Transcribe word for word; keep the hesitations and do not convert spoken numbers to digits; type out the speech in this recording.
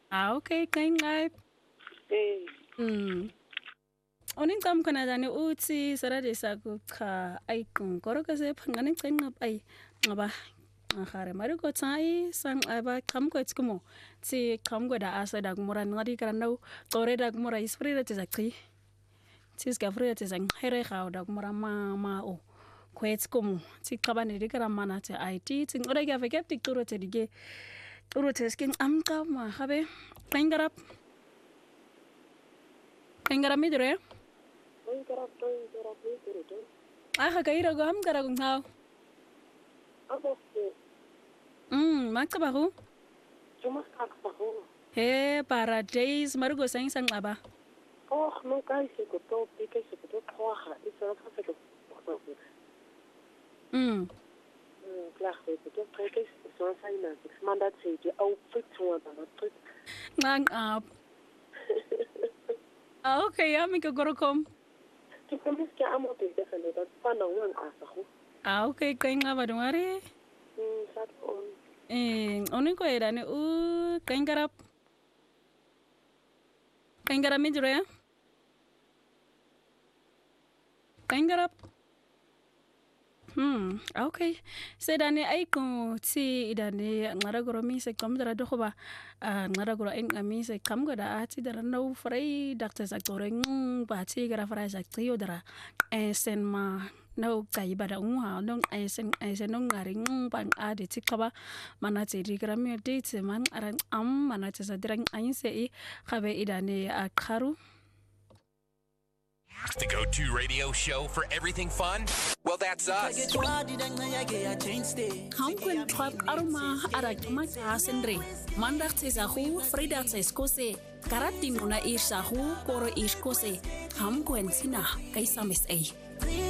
Ah, okay, kainqayib. Eh. Mm. Oninqam khona dani uthi sarade sakho cha ayiqonkoro ke sephangane cenqab ay ngaba ngahare mari ko tsai sang aba kham ko tskumo tsi kham ko da asa da gmora ngadi karano qore da gmora isfrira tsakhi tsis ka frira tsang here ga da gmora ma ma o kwetskumo tsi qabane dikara mana tse I T tsi ore ga fe keptik turo tse dige turo tse skin amqa ma habe pengarap pengarap midre Pengarap pengarap midre aha kaira go am kara gung hao Aboste mm makta bahu cuma kaksahu he para days marugo sang sang aba oh no kai se ko to pike se ko to khoha isa fa se ko mm mm klaar se ko to pike se so sa ina se mandat se je au fitwa da na trik ngang up ah okay ya mi ko gorokom tu komis ke amo te de fane da pa na wan asahu ah okay kai ngaba dungare mm sat on eh oni ko era ne u kangarap kangarap midre kangarap Hmm, okay. Sedane ay ko si idane ngara goro mi se kam dara do ba ngara goro en ami se kam gada ati dara no frei doctor saktore ng ba ti gara frei saktiyo dara esen ma no kai bada unha no esen esen no ngari ng pan ade ti kaba mana ti di gara mi de ti man aran am mana ti sa dirang ayin se i khabe idane akharu The go-to radio show for everything fun? Well, that's us. Hamkwen twab arma arak magasendre. Mandag tsahu, Friday tskose. Karatin una ishahu, koro ishkose. Hamkwen sina kaisamis ay.